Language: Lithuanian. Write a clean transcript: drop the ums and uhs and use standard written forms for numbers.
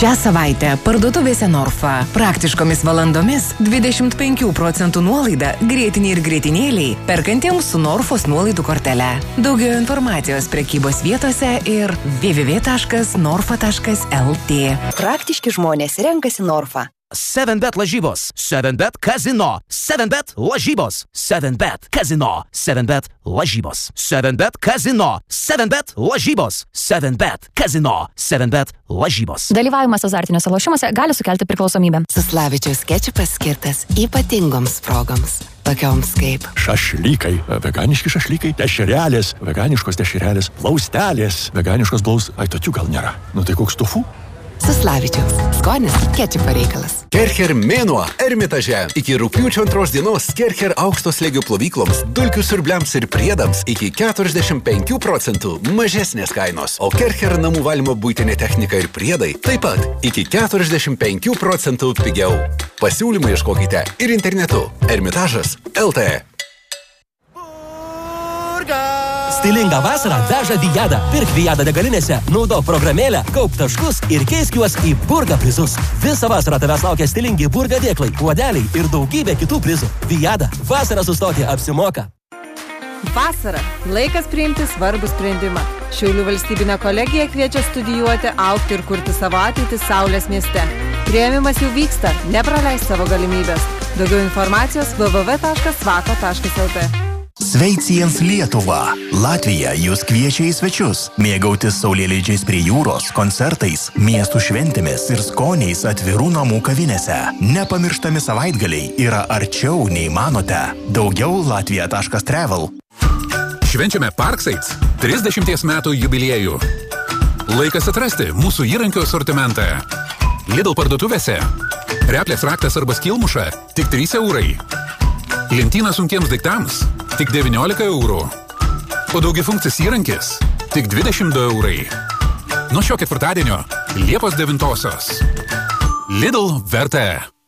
Šią savaitę parduotuvėse Norfa praktiškomis valandomis 25% nuolaida grėtiniai ir grėtinėliai perkantiems su Norfos nuolaidų kortele. Daugiau informacijos prekybos vietose ir www.norfa.lt. Praktiški žmonės renkasi Norfa. 7bet lažybos, 7bet kazino, 7bet lažybos, 7bet kazino, 7bet lažybos, 7bet kazino, 7bet lažybos, 7bet kazino, 7bet lažybos. Dalyvavimas azartiniuose lošimuose gali sukelti priklausomybę. Saslavičiaus kečupas skirtas ypatingoms progoms, tokioms kaip šašlykai, veganiški šašlykai, dešrelės, veganiškos dešrelės, plaustelės, veganiškos tokių gal nėra. Nu tai koks tofu? Saslavičiaus. Skonis kečupo reikalas. Kercher mėnuo Ermitaže. Iki rugpjūčio 2 dienos Kercher aukšto slėgio plovykloms, dulkių siurbliams ir priedams iki 45% mažesnės kainos. O Kercher namų valymo buitinė technika ir priedai taip pat iki 45% pigiau. Pasiūlymą ieškokite ir internetu. Ermitažas LT. Stilingą vasarą veža Vijada. Pirk Vijada degalinėse, naudok programėlę, kaup taškus ir keisk juos į Burga prizus. Visą vasarą tavęs laukia stilingi Burga dėklai, puodeliai ir daugybė kitų prizų. Vijada. Vasarą sustoti apsimoka. Vasara. Laikas priimti svarbų sprendimą. Šiaulių valstybinė kolegija kviečia studijuoti, augti ir kurti savo ateitį Saulės mieste. Priėmimas jau vyksta. Nepraleis savo galimybės. Daugiau informacijos www.svako.lt. Sveiciems Lietuva! Latvija jūs kviečia į svečius, mėgautis saulėlydžiais prie jūros, koncertais, miestų šventėmis ir skoniais atvirų namų kavinėse. Nepamirštami savaitgaliai yra arčiau nei manote. Daugiau latvija.travel. Švenčiame Parksites 30 metų jubiliejų. Laikas atrasti mūsų įrankių asortimentą. Lidl parduotuvėse. Replės raktas arba skilmuša tik 3 eurai. Lentyna sunkiems daiktams tik 19 eurų. O daugiafunkcis įrankis tik 22 eurai. Nuo šio ketvirtadienio Liepos 9-osios. Lidl vertė.